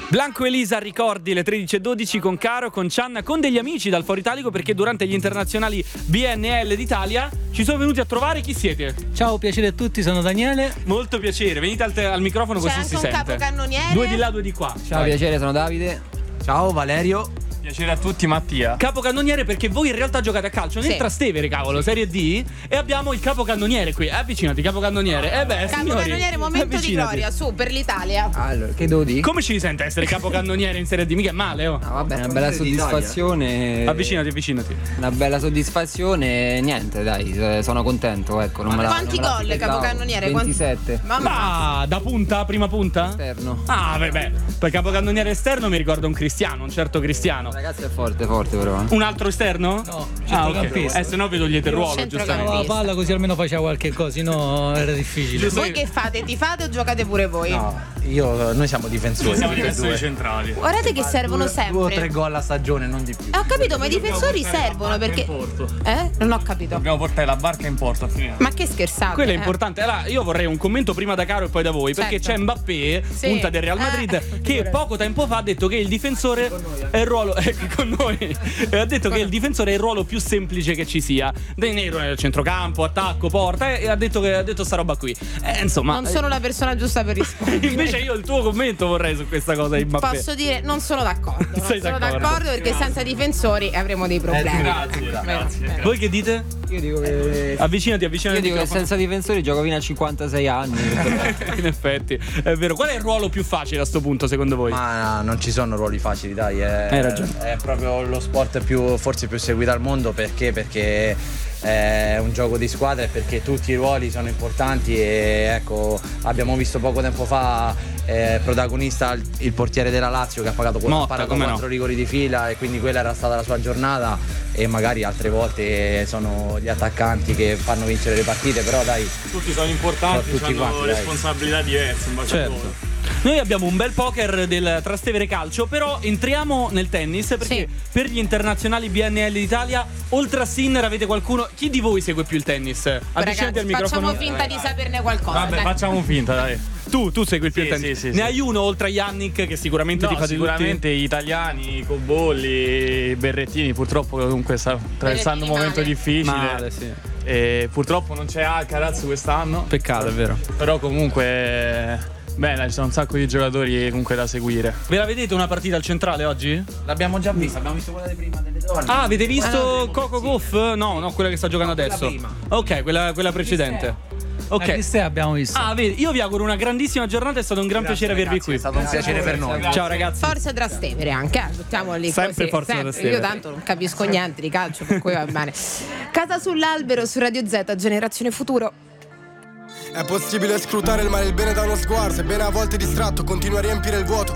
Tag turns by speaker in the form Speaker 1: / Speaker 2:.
Speaker 1: Blanco Elisa, ricordi le 13:12 con Caro, con Cianna, con degli amici dal Foro Italico, perché durante gli internazionali BNL d'Italia ci sono venuti a trovare. Chi siete?
Speaker 2: Ciao, piacere a tutti, sono Daniele.
Speaker 1: Molto piacere, venite al microfono.
Speaker 3: C'è
Speaker 1: così si
Speaker 3: anche un
Speaker 1: sente.
Speaker 3: capocannoniere.
Speaker 1: Due di là, due di qua.
Speaker 4: Ciao, piacere, sono Davide.
Speaker 5: Ciao Valerio.
Speaker 6: Piacere a tutti, Mattia.
Speaker 1: Capocannoniere, perché voi in realtà giocate a calcio nel
Speaker 3: Sì.
Speaker 1: Trastevere, cavolo, Serie D, e abbiamo il capocannoniere qui. Avvicinati, capocannoniere.
Speaker 3: Capocannoniere, momento di gloria, su, per l'Italia.
Speaker 4: Allora, che devo dire?
Speaker 1: Come ci sente essere capocannoniere in Serie D? Mica è male, oh.
Speaker 4: Ah, vabbè, una bella soddisfazione.
Speaker 1: Avvicinati.
Speaker 4: Una bella soddisfazione, niente, dai, sono contento, ecco. Non me la,
Speaker 3: Quanti
Speaker 4: non me la
Speaker 3: gol,
Speaker 4: aspettavo.
Speaker 3: capocannoniere?
Speaker 4: 27.
Speaker 3: Mamma.
Speaker 1: Ah, da punta? Prima punta?
Speaker 4: Esterno.
Speaker 1: Ah, vabbè. Per capocannoniere esterno mi ricorda un Cristiano, un certo Cristiano.
Speaker 4: Ragazzi, è forte però.
Speaker 1: Un altro esterno?
Speaker 2: No,
Speaker 1: ok.
Speaker 2: centrocampista.
Speaker 1: Se no vi togliete il ruolo,
Speaker 3: Centrocampista.
Speaker 1: giustamente.
Speaker 2: La palla così almeno faceva qualche cosa, no era difficile.
Speaker 3: Voi che fate? Tifate o giocate pure voi?
Speaker 5: No, noi siamo difensori.
Speaker 6: Siamo
Speaker 5: tutti e
Speaker 6: difensori
Speaker 5: due.
Speaker 6: centrali.
Speaker 3: Guardate che servono
Speaker 5: 2 o 3
Speaker 3: sempre.
Speaker 5: gol a stagione, non di più.
Speaker 3: Ho capito, ma i difensori servono perché. Non ho capito.
Speaker 6: Dobbiamo portare la barca in porto a finire.
Speaker 3: Ma che scherzate?
Speaker 1: Quello è importante. Allora, io vorrei un commento prima da Caro e poi da voi, perché
Speaker 3: Certo.
Speaker 1: c'è Mbappé,
Speaker 3: Sì.
Speaker 1: punta del Real Madrid, che poco tempo fa ha detto che il difensore è il ruolo con noi. Ha detto che il difensore è il ruolo più semplice che ci sia. Nero nel centrocampo, attacco, porta, e ha detto sta roba qui. Insomma,
Speaker 3: Non sono la persona giusta per rispondere.
Speaker 1: invece io il tuo commento vorrei su questa cosa di Mbappé.
Speaker 3: Posso dire, non sono d'accordo. Non
Speaker 1: Sei
Speaker 3: sono
Speaker 1: d'accordo?
Speaker 3: d'accordo perché senza difensori avremo dei problemi.
Speaker 6: Grazie.
Speaker 1: Voi che dite?
Speaker 4: Io dico che.
Speaker 1: Avvicinati
Speaker 4: Io
Speaker 1: al
Speaker 4: dico che
Speaker 1: microfono.
Speaker 4: senza difensori gioco fino a 56 anni.
Speaker 1: In effetti, è vero. Qual è il ruolo più facile a sto punto, secondo voi?
Speaker 5: Ma non ci sono ruoli facili, dai.
Speaker 1: Hai ragione.
Speaker 5: È proprio lo sport forse più seguito al mondo, perché è un gioco di squadra e perché tutti i ruoli sono importanti. E ecco, abbiamo visto poco tempo fa protagonista il portiere della Lazio, che ha pagato
Speaker 1: Motta,
Speaker 5: 4
Speaker 1: come no.
Speaker 5: rigori di fila, e quindi quella era stata la sua giornata. E magari altre volte sono gli attaccanti che fanno vincere le partite, però dai.
Speaker 6: Tutti sono importanti,
Speaker 5: Tutti
Speaker 6: hanno
Speaker 5: quanti, dai.
Speaker 6: responsabilità diverse in base a loro.
Speaker 1: Certo. Noi abbiamo un bel poker del Trastevere Calcio, però entriamo nel tennis, perché
Speaker 3: Sì.
Speaker 1: per gli internazionali BNL d'Italia, oltre a Sinner, avete qualcuno? Chi di voi segue più il tennis? Avvicinati
Speaker 3: Ragazzi,
Speaker 1: al microfono.
Speaker 3: facciamo finta di saperne qualcosa.
Speaker 6: Vabbè,
Speaker 3: dai.
Speaker 6: facciamo finta, dai.
Speaker 1: Tu segui più il
Speaker 6: Sì,
Speaker 1: tennis.
Speaker 6: sì,
Speaker 1: ne
Speaker 6: sì.
Speaker 1: hai uno oltre a Yannick, che sicuramente ti
Speaker 6: No,
Speaker 1: fate
Speaker 6: sicuramente gli italiani, i Cobolli, i Berrettini, purtroppo comunque sta attraversando un momento
Speaker 3: Berrettini
Speaker 6: difficile.
Speaker 1: Male, sì.
Speaker 6: E purtroppo non c'è Alcaraz quest'anno.
Speaker 1: Peccato, è vero.
Speaker 6: Però comunque bene, ci sono un sacco di giocatori comunque da seguire.
Speaker 1: Ve la vedete una partita al centrale oggi?
Speaker 5: L'abbiamo già vista, abbiamo visto quella di prima delle donne.
Speaker 1: Ah, avete visto Coco Gauff? No, quella che sta giocando adesso.
Speaker 5: prima.
Speaker 1: Ok, quella precedente.
Speaker 2: La
Speaker 1: Ok.
Speaker 2: Cristea abbiamo visto.
Speaker 1: Ah, vedi, io vi auguro una grandissima giornata, è stato un gran piacere avervi qui.
Speaker 5: È stato un piacere per noi.
Speaker 1: Ciao ragazzi.
Speaker 3: Forza Trastevere anche, mettiamo lì
Speaker 1: Sempre
Speaker 3: così,
Speaker 1: Forza
Speaker 3: sempre.
Speaker 1: Trastevere.
Speaker 3: Io tanto non capisco niente di calcio, per cui va bene. Casa sull'albero su Radio Z, Generazione Futuro.
Speaker 7: È possibile scrutare il male e il bene da uno sguardo, sebbene a volte distratto continua a riempire il vuoto.